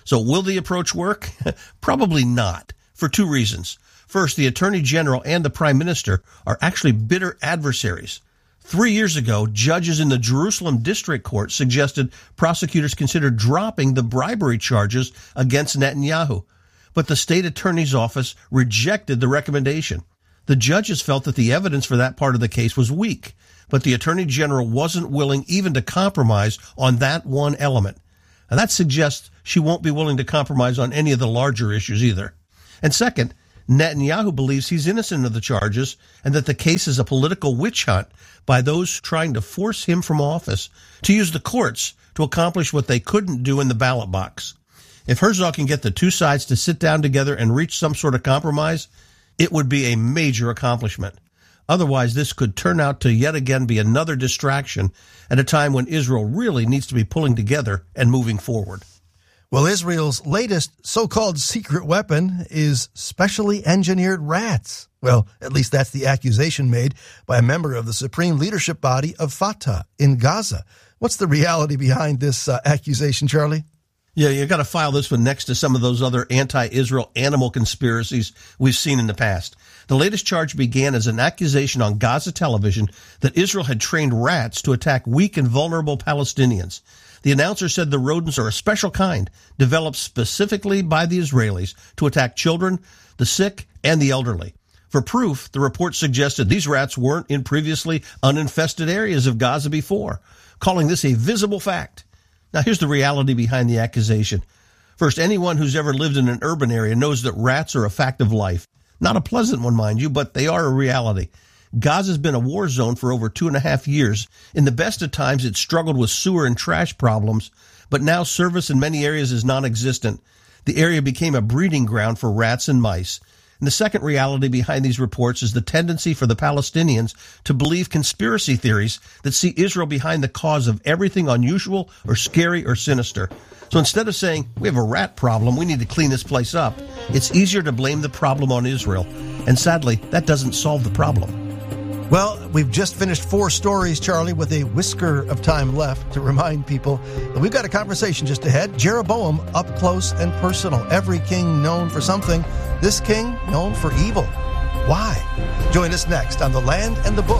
So will the approach work? Probably not, for two reasons. First, the Attorney General and the Prime Minister are actually bitter adversaries. 3 years ago, judges in the Jerusalem District Court suggested prosecutors consider dropping the bribery charges against Netanyahu, but the state attorney's office rejected the recommendation. The judges felt that the evidence for that part of the case was weak, but the Attorney General wasn't willing even to compromise on that one element. And that suggests she won't be willing to compromise on any of the larger issues either. And second, Netanyahu believes he's innocent of the charges and that the case is a political witch hunt by those trying to force him from office to use the courts to accomplish what they couldn't do in the ballot box. If Herzog can get the two sides to sit down together and reach some sort of compromise, it would be a major accomplishment. Otherwise, this could turn out to yet again be another distraction at a time when Israel really needs to be pulling together and moving forward. Well, Israel's latest so-called secret weapon is specially engineered rats. Well, at least that's the accusation made by a member of the supreme leadership body of Fatah in Gaza. What's the reality behind this accusation, Charlie? Yeah, you got to file this one next to some of those other anti-Israel animal conspiracies we've seen in the past. The latest charge began as an accusation on Gaza television that Israel had trained rats to attack weak and vulnerable Palestinians. The announcer said the rodents are a special kind, developed specifically by the Israelis to attack children, the sick, and the elderly. For proof, the report suggested these rats weren't in previously uninfested areas of Gaza before, calling this a visible fact. Now, here's the reality behind the accusation. First, anyone who's ever lived in an urban area knows that rats are a fact of life. Not a pleasant one, mind you, but they are a reality. Gaza's been a war zone for over 2.5 years. In the best of times, it struggled with sewer and trash problems, but now service in many areas is non-existent. The area became a breeding ground for rats and mice. And the second reality behind these reports is the tendency for the Palestinians to believe conspiracy theories that see Israel behind the cause of everything unusual or scary or sinister. So instead of saying, we have a rat problem, we need to clean this place up, it's easier to blame the problem on Israel. And sadly, that doesn't solve the problem. Well, we've just finished 4 stories, Charlie, with a whisker of time left to remind people that we've got a conversation just ahead. Jeroboam, up close and personal. Every king known for something, this king known for evil. Why? Join us next on The Land and the Book.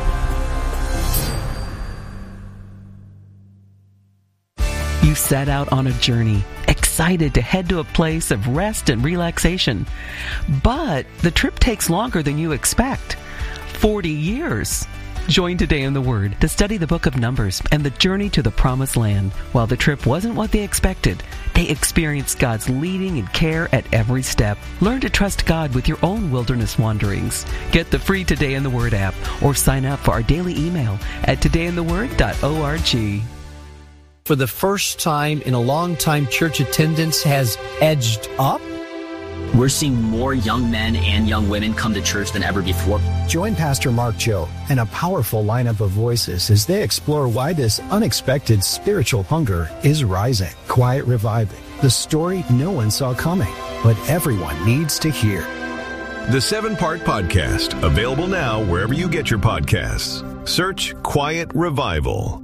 You set out on a journey, excited to head to a place of rest and relaxation. But the trip takes longer than you expect. 40 years. Join Today in the Word to study the book of Numbers and the journey to the Promised Land. While the trip wasn't what they expected, they experienced God's leading and care at every step. Learn to trust God with your own wilderness wanderings. Get the free Today in the Word app or sign up for our daily email at todayintheword.org. For the first time in a long time, church attendance has edged up. We're seeing more young men and young women come to church than ever before. Join Pastor Mark Cho and a powerful lineup of voices as they explore why this unexpected spiritual hunger is rising. Quiet Reviving, the story no one saw coming, but everyone needs to hear. The 7-part podcast, available now wherever you get your podcasts. Search Quiet Revival.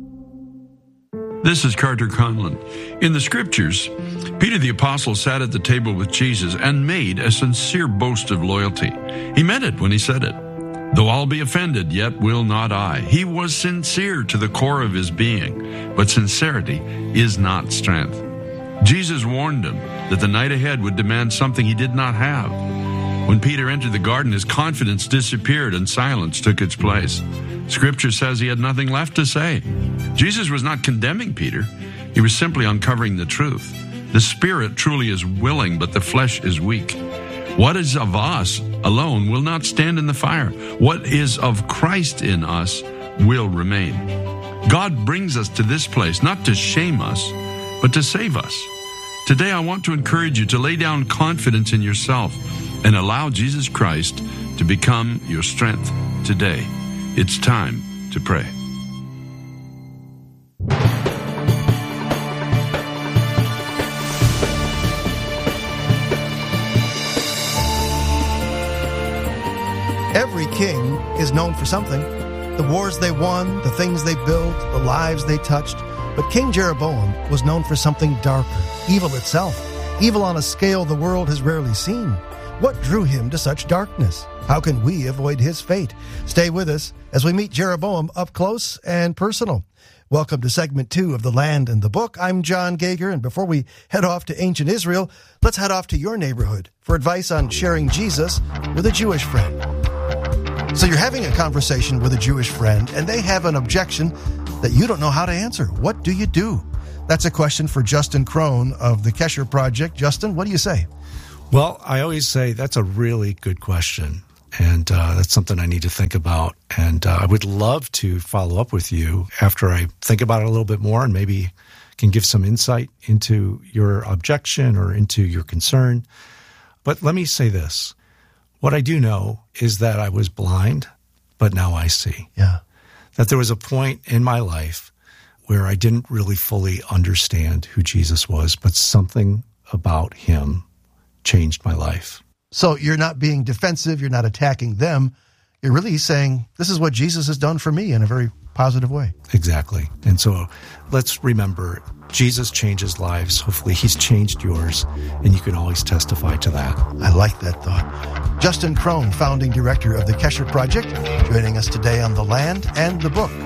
This is Carter Conlon. In the Scriptures, Peter the Apostle sat at the table with Jesus and made a sincere boast of loyalty. He meant it when he said it. Though I'll be offended, yet will not I. He was sincere to the core of his being, but sincerity is not strength. Jesus warned him that the night ahead would demand something he did not have. When Peter entered the garden, his confidence disappeared and silence took its place. Scripture says he had nothing left to say. Jesus was not condemning Peter. He was simply uncovering the truth. The spirit truly is willing, but the flesh is weak. What is of us alone will not stand in the fire. What is of Christ in us will remain. God brings us to this place not to shame us, but to save us. Today I want to encourage you to lay down confidence in yourself and allow Jesus Christ to become your strength today. It's time to pray. Every king is known for something. The wars they won, the things they built, the lives they touched. But King Jeroboam was known for something darker, evil itself, evil on a scale the world has rarely seen. What drew him to such darkness? How can we avoid his fate? Stay with us as we meet Jeroboam up close and personal. Welcome to segment 2 of The Land and the Book. I'm John Gager, and before we head off to ancient Israel, let's head off to your neighborhood for advice on sharing Jesus with a Jewish friend. So you're having a conversation with a Jewish friend, and they have an objection that you don't know how to answer. What do you do? That's a question for Justin Crone of the Kesher Project. Justin, what do you say? Well, I always say that's a really good question, and that's something I need to think about. And I would love to follow up with you after I think about it a little bit more and maybe can give some insight into your objection or into your concern. But let me say this. What I do know is that I was blind, but now I see. Yeah. That there was a point in my life where I didn't really fully understand who Jesus was, but something about him changed my life. So you're not being defensive, you're not attacking them. You're really saying, this is what Jesus has done for me in a very positive way. Exactly. And so let's remember, Jesus changes lives. Hopefully he's changed yours, and you can always testify to that. I like that thought. Justin Crone, founding director of the Kesher Project, joining us today on The Land and the Book.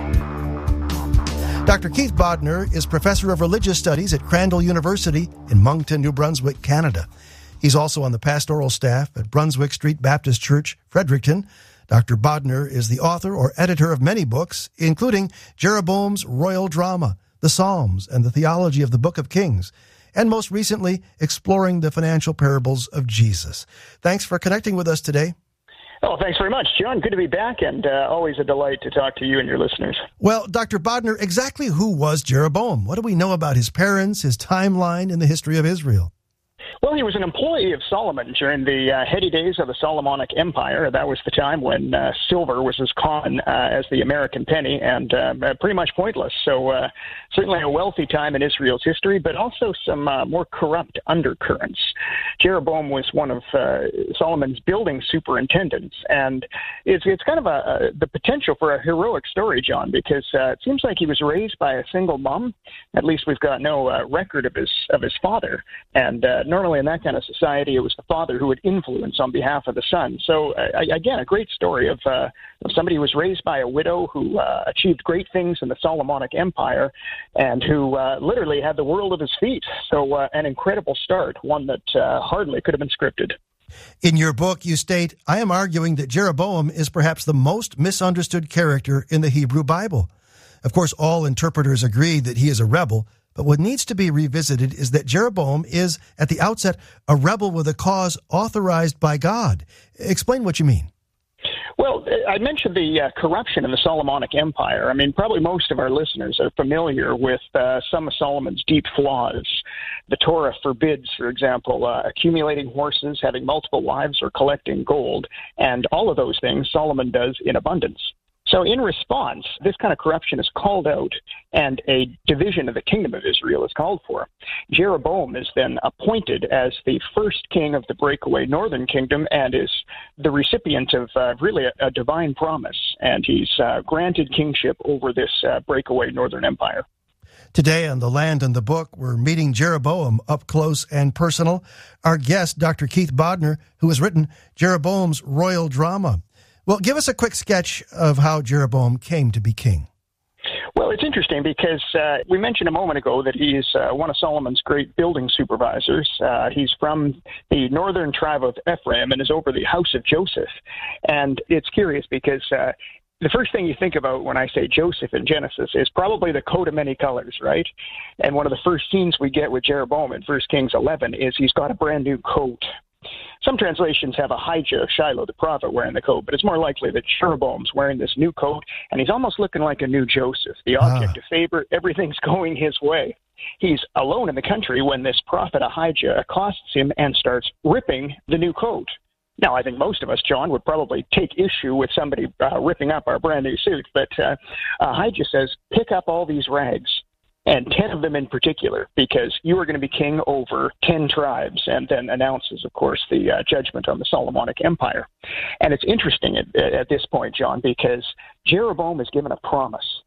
Dr. Keith Bodner is professor of religious studies at Crandall University in Moncton, New Brunswick, Canada. He's also on the pastoral staff at Brunswick Street Baptist Church, Fredericton. Dr. Bodner is the author or editor of many books, including Jeroboam's Royal Drama, the Psalms, and the Theology of the Book of Kings, and most recently, Exploring the Financial Parables of Jesus. Thanks for connecting with us today. Oh, thanks very much, John. Good to be back, and always a delight to talk to you and your listeners. Well, Dr. Bodner, exactly who was Jeroboam? What do we know about his parents, his timeline in the history of Israel? Well, he was an employee of Solomon during the heady days of the Solomonic Empire. That was the time when silver was as common as the American penny and pretty much pointless. So certainly a wealthy time in Israel's history, but also some more corrupt undercurrents. Jeroboam was one of Solomon's building superintendents, and it's kind of the potential for a heroic story, John, because it seems like he was raised by a single mom. At least we've got no record of his father, and normally in that kind of society, it was the father who would influence on behalf of the son. So, again, a great story of somebody who was raised by a widow who achieved great things in the Solomonic Empire and who literally had the world at his feet. So an incredible start, one that hardly could have been scripted. In your book, you state, I am arguing that Jeroboam is perhaps the most misunderstood character in the Hebrew Bible. Of course, all interpreters agree that he is a rebel, but what needs to be revisited is that Jeroboam is, at the outset, a rebel with a cause authorized by God. Explain what you mean. Well, I mentioned the corruption in the Solomonic Empire. I mean, probably most of our listeners are familiar with some of Solomon's deep flaws. The Torah forbids, for example, accumulating horses, having multiple wives, or collecting gold. And all of those things Solomon does in abundance. So in response, this kind of corruption is called out, and a division of the kingdom of Israel is called for. Jeroboam is then appointed as the first king of the breakaway northern kingdom and is the recipient of really a divine promise, and he's granted kingship over this breakaway northern empire. Today on The Land and the Book, we're meeting Jeroboam up close and personal. Our guest, Dr. Keith Bodner, who has written Jeroboam's Royal Drama. Well, give us a quick sketch of how Jeroboam came to be king. Well, it's interesting because we mentioned a moment ago that he's one of Solomon's great building supervisors. He's from the northern tribe of Ephraim and is over the house of Joseph. And it's curious because the first thing you think about when I say Joseph in Genesis is probably the coat of many colors, right? And one of the first scenes we get with Jeroboam in 1 Kings 11 is he's got a brand new coat. Some translations have Ahijah of Shiloh the prophet wearing the coat, but it's more likely that Jeroboam's wearing this new coat, and he's almost looking like a new Joseph, the object of favor. Everything's going his way. He's alone in the country when this prophet Ahijah accosts him and starts ripping the new coat. Now, I think most of us, John, would probably take issue with somebody ripping up our brand new suit, but Ahijah says, pick up all these rags, and 10 of them in particular, because you are going to be king over 10 tribes, and then announces, of course, the judgment on the Solomonic Empire. And it's interesting at this point, John, because Jeroboam is given a promise.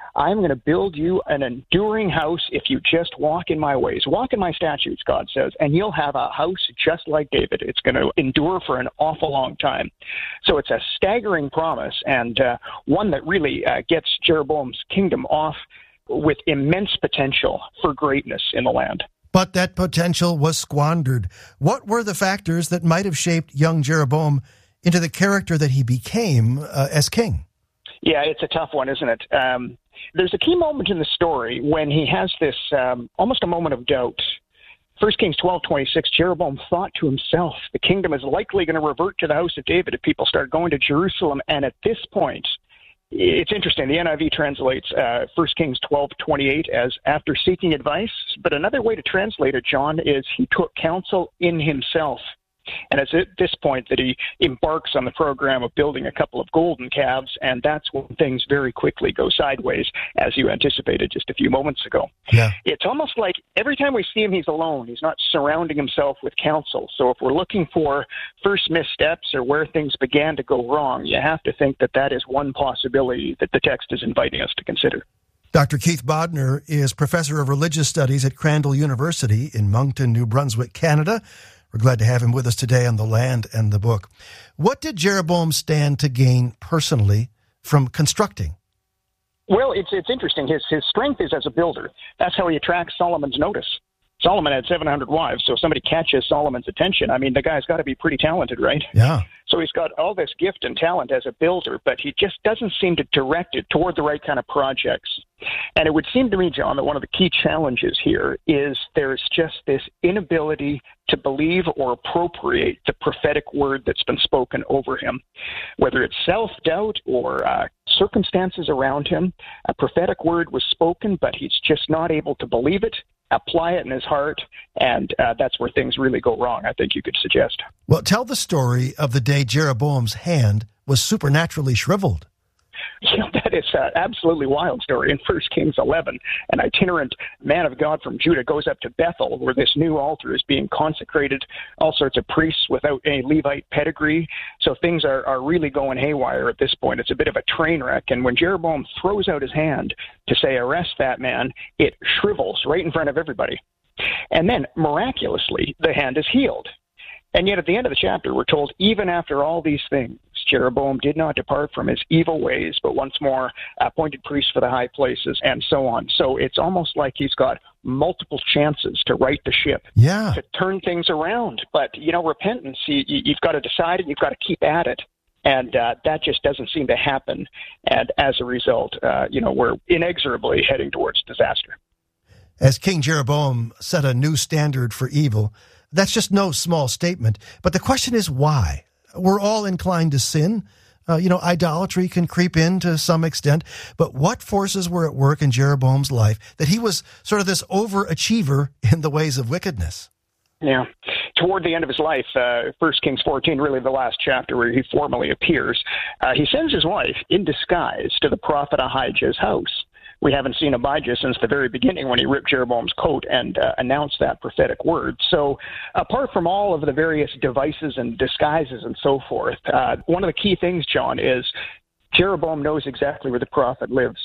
I'm going to build you an enduring house if you just walk in my ways. Walk in my statutes, God says, and you'll have a house just like David. It's going to endure for an awful long time. So it's a staggering promise, and one that really gets Jeroboam's kingdom off with immense potential for greatness in the land. But that potential was squandered. What were the factors that might have shaped young Jeroboam into the character that he became as king? Yeah, it's a tough one, isn't it? There's a key moment in the story when he has this almost a moment of doubt. 1 Kings 12:26, Jeroboam thought to himself, the kingdom is likely going to revert to the house of David if people start going to Jerusalem. And at this point, it's interesting. The NIV translates 1 Kings 12:28 as after seeking advice. But another way to translate it, John, is he took counsel in himself. And it's at this point that he embarks on the program of building a couple of golden calves, and that's when things very quickly go sideways, as you anticipated just a few moments ago. Yeah. It's almost like every time we see him, he's alone. He's not surrounding himself with counsel. So if we're looking for first missteps or where things began to go wrong, you have to think that that is one possibility that the text is inviting us to consider. Dr. Keith Bodner is professor of religious studies at Crandall University in Moncton, New Brunswick, Canada. We're glad to have him with us today on The Land and the Book. What did Jeroboam stand to gain personally from constructing? Well, it's interesting. His strength is as a builder. That's how he attracts Solomon's notice. Solomon had 700 wives, so if somebody catches Solomon's attention, I mean, the guy's got to be pretty talented, right? Yeah. So he's got all this gift and talent as a builder, but he just doesn't seem to direct it toward the right kind of projects. And it would seem to me, John, that one of the key challenges here is there's just this inability to believe or appropriate the prophetic word that's been spoken over him. Whether it's self-doubt or circumstances around him, a prophetic word was spoken, but he's just not able to believe it, apply it in his heart, and that's where things really go wrong, I think you could suggest. Well, tell the story of the day Jeroboam's hand was supernaturally shriveled. You know, that is an absolutely wild story. In 1 Kings 11, an itinerant man of God from Judah goes up to Bethel, where this new altar is being consecrated, all sorts of priests without any Levite pedigree. So things are really going haywire at this point. It's a bit of a train wreck. And when Jeroboam throws out his hand to say, arrest that man, it shrivels right in front of everybody. And then, miraculously, the hand is healed. And yet at the end of the chapter, we're told, even after all these things, Jeroboam did not depart from his evil ways, but once more appointed priests for the high places, and so on. So it's almost like he's got multiple chances to right the ship, to turn things around. But, you know, repentance, you've got to decide and you've got to keep at it. And that just doesn't seem to happen. And as a result, we're inexorably heading towards disaster. As King Jeroboam set a new standard for evil, that's just no small statement. But the question is why? We're all inclined to sin. Idolatry can creep in to some extent. But what forces were at work in Jeroboam's life that he was sort of this overachiever in the ways of wickedness? Yeah. Toward the end of his life, 1 Kings 14, really the last chapter where he formally appears, he sends his wife in disguise to the prophet Ahijah's house. We haven't seen Abijah since the very beginning when he ripped Jeroboam's coat and announced that prophetic word. So apart from all of the various devices and disguises and so forth, one of the key things, John, is Jeroboam knows exactly where the prophet lives.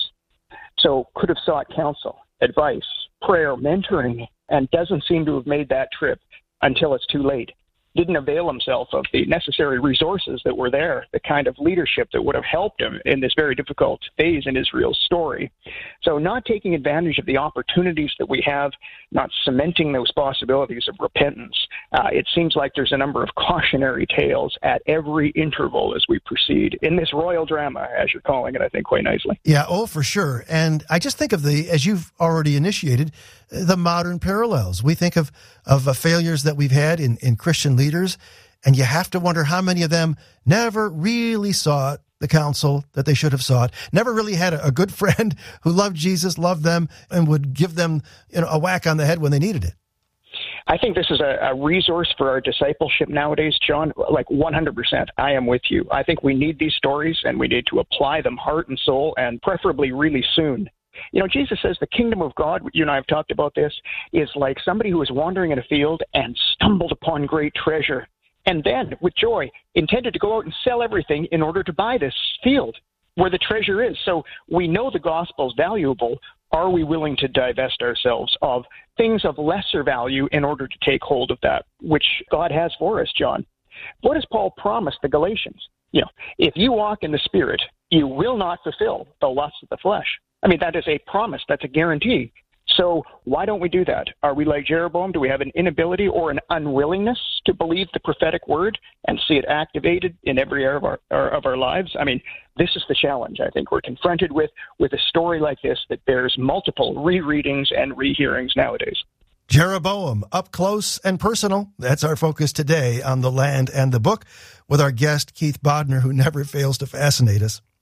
So could have sought counsel, advice, prayer, mentoring, and doesn't seem to have made that trip until it's too late. Didn't avail himself of the necessary resources that were there, the kind of leadership that would have helped him in this very difficult phase in Israel's story. So not taking advantage of the opportunities that we have, not cementing those possibilities of repentance, it seems like there's a number of cautionary tales at every interval as we proceed in this royal drama, as you're calling it, I think, quite nicely. Yeah, for sure. And I just think of as you've already initiated, the modern parallels. We think of failures that we've had in Christian leaders, and you have to wonder how many of them never really sought the counsel that they should have sought, never really had a good friend who loved Jesus, loved them, and would give them a whack on the head when they needed it. I think this is a resource for our discipleship nowadays, John, like 100%. I am with you. I think we need these stories, and we need to apply them heart and soul, and preferably really soon. You know, Jesus says the kingdom of God, you and I have talked about this, is like somebody who is wandering in a field and stumbled upon great treasure, and then, with joy, intended to go out and sell everything in order to buy this field. where the treasure is. So we know the gospel is valuable. Are we willing to divest ourselves of things of lesser value in order to take hold of that which God has for us, John? What does Paul promise the Galatians? If you walk in the Spirit, you will not fulfill the lusts of the flesh. I mean, that is a promise. That's a guarantee. So why don't we do that? Are we like Jeroboam? Do we have an inability or an unwillingness to believe the prophetic word and see it activated in every area of our lives? I mean, this is the challenge I think we're confronted with a story like this that bears multiple rereadings and rehearings nowadays. Jeroboam, up close and personal. That's our focus today on The Land and the Book with our guest, Keith Bodner, who never fails to fascinate us.